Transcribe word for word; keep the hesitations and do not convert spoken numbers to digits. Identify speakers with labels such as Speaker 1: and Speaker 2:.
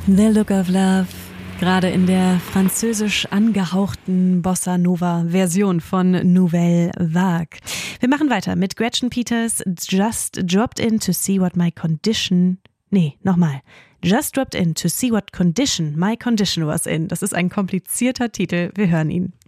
Speaker 1: The Look of Love, gerade in der französisch angehauchten Bossa Nova Version von Nouvelle Vague. Wir machen weiter mit Gretchen Peters Just Dropped In to See What My Condition, nee, nochmal. Just Dropped In to See What Condition My Condition Was In. Das ist ein komplizierter Titel, wir hören ihn.